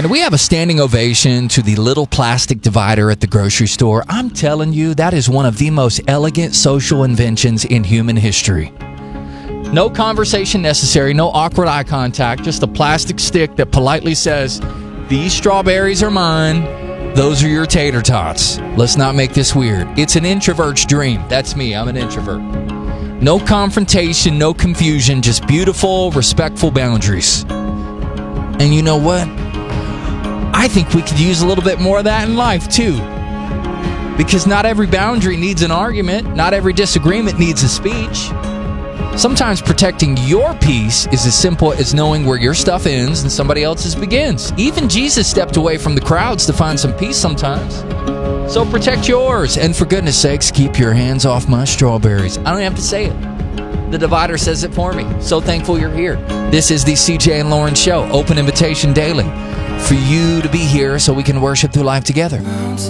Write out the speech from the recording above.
Can we have a standing ovation to the little plastic divider at the grocery store? I'm telling you, that is one of the most elegant social inventions in human history. No conversation necessary, no awkward eye contact, just a plastic stick that politely says, "These strawberries are mine, those are your tater tots. Let's not make this weird." It's an introvert's dream. That's me, I'm an introvert. No confrontation, no confusion, just beautiful, respectful boundaries. And you know what? I think we could use a little bit more of that in life, too. Because not every boundary needs an argument. Not every disagreement needs a speech. Sometimes protecting your peace is as simple as knowing where your stuff ends and somebody else's begins. Even Jesus stepped away from the crowds to find some peace sometimes. So protect yours. And for goodness sakes, keep your hands off my strawberries. I don't have to say it. The divider says it for me. So thankful you're here. This is the CJ and Lauren Show. Open invitation daily for you to be here so we can worship through life together.